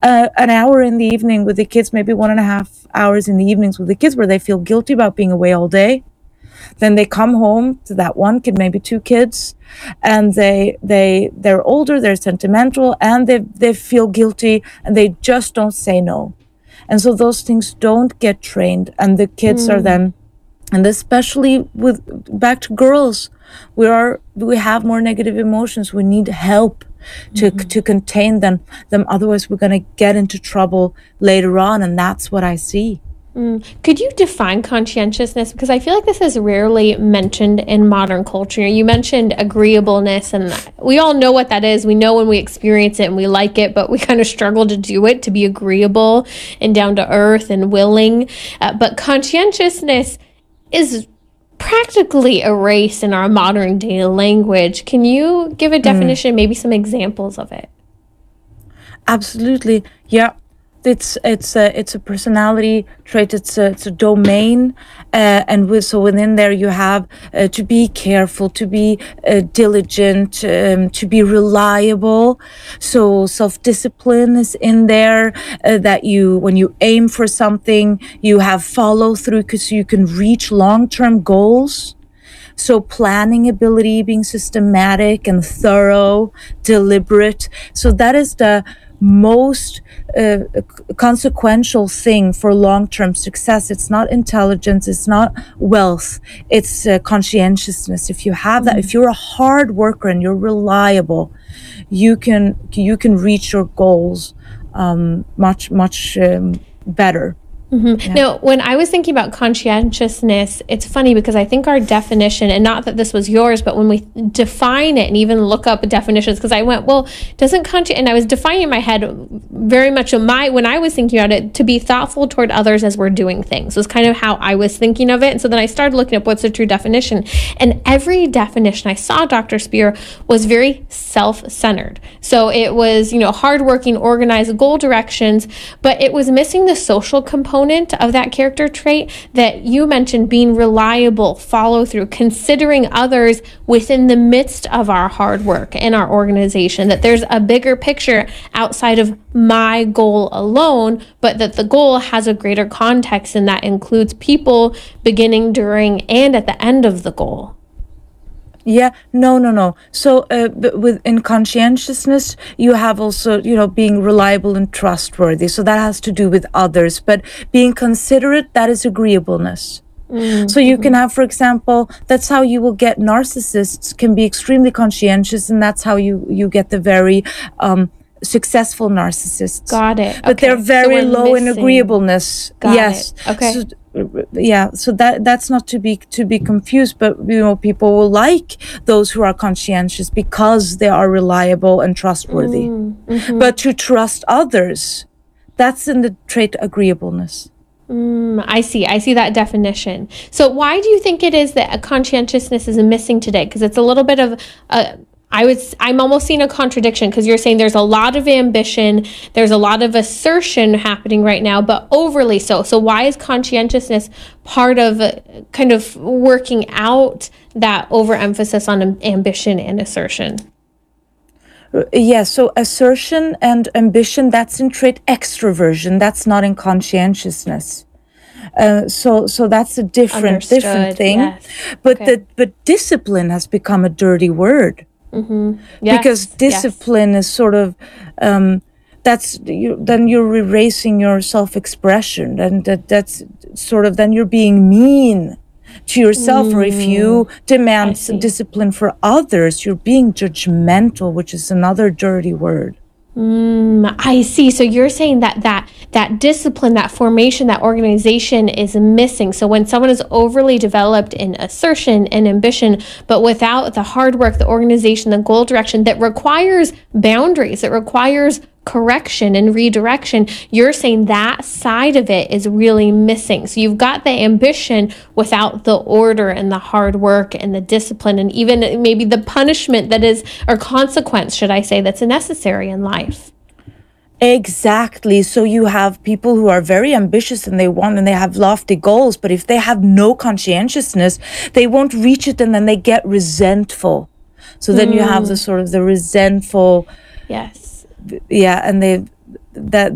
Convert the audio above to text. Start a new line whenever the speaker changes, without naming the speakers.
an hour in the evening with the kids, maybe 1.5 hours in the evenings with the kids, where they feel guilty about being away all day. Then they come home to that one kid, maybe two kids, and they're older, they're sentimental, and they feel guilty, and they just don't say no. And so those things don't get trained, and the kids are then, and especially with back to girls, we have more negative emotions. We need help to contain them. Otherwise, we're going to get into trouble later on, and that's what I see.
Could you define conscientiousness? Because I feel like this is rarely mentioned in modern culture. You mentioned agreeableness, and we all know what that is. We know when we experience it and we like it, but we kind of struggle to do it, to be agreeable and down to earth and willing. But conscientiousness is practically erased in our modern day language. Can you give a definition, maybe some examples of it?
Absolutely. Yeah. It's a personality trait. It's a domain, and so within there you have to be careful, to be diligent, to be reliable. So self-discipline is in there. That when you aim for something, you have follow through, because you can reach long-term goals. So planning ability, being systematic and thorough, deliberate. So that is the most consequential thing for long-term success. It's not intelligence, it's not wealth, it's conscientiousness. If you have that, if you're a hard worker and you're reliable, you can reach your goals much better.
Yeah. Now, when I was thinking about conscientiousness, it's funny because I think our definition, and not that this was yours, but when we define it and even look up definitions, because I went, well, doesn't and I was defining in my head very much when I was thinking about it, to be thoughtful toward others as we're doing things was kind of how I was thinking of it. And so then I started looking up what's the true definition, and every definition I saw, Dr. Spear, was very self-centered. So it was, hardworking, organized, goal directions, but it was missing the social component of that character trait that you mentioned, being reliable, follow through, considering others within the midst of our hard work and our organization, that there's a bigger picture outside of my goal alone, but that the goal has a greater context, and that includes people beginning, during, and at the end of the goal.
Yeah, no. So in conscientiousness, you have also, being reliable and trustworthy. So that has to do with others. But being considerate, that is agreeableness. So you can have, for example, that's how you will get narcissists can be extremely conscientious, and that's how you get the very successful narcissists.
Got it.
But they're very low in agreeableness. Yes.
Okay.
So that's not to be confused, but people will like those who are conscientious because they are reliable and trustworthy. But to trust others, that's in the trait agreeableness.
I see that definition. So why do you think it is that conscientiousness is missing today? Because it's a little bit of I'm almost seeing a contradiction, because you're saying there's a lot of ambition, there's a lot of assertion happening right now, but overly so. So why is conscientiousness part of kind of working out that overemphasis on ambition and assertion?
Yeah, so assertion and ambition, that's in trait extroversion. That's not in conscientiousness. So that's a different thing. Yes. But discipline has become a dirty word. Yes, because discipline is sort of then you're erasing your self-expression, and that's sort of, then you're being mean to yourself. Or if you demand discipline for others, you're being judgmental, which is another dirty word.
I see. So you're saying that discipline, that formation, that organization is missing. So when someone is overly developed in assertion and ambition, but without the hard work, the organization, the goal direction that requires boundaries, it requires correction and redirection, you're saying that side of it is really missing. So you've got the ambition without the order and the hard work and the discipline, and even maybe the punishment that is, or consequence, should I say, that's necessary in life.
Exactly. So you have people who are very ambitious and they have lofty goals, but if they have no conscientiousness, they won't reach it, and then they get resentful. So then you have the sort of the resentful.
Yes.
Yeah, and that